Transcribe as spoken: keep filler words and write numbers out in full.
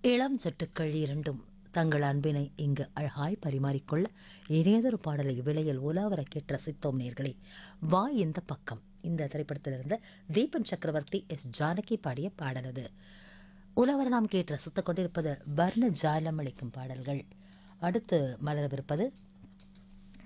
இளம் சட்டுக்கள் இரண்டும் தங்கள் அன்பினை இங்கு அழகாய் பரிமாறிக்கொள்ள இனியதொரு பாடலை விலையில் உலாவர கேட்டு ரசித்தோம் நேர்களே. வா இந்த பக்கம் இந்த திரைப்படத்திலிருந்து தீபன் சக்கரவர்த்தி எஸ் ஜானகி பாடிய பாடல் அது. உலாவர நாம் கேட்டு ரசித்துக் கொண்டிருப்பது வர்ண ஜாலம் அளிக்கும் பாடல்கள். அடுத்து மலரவிருப்பது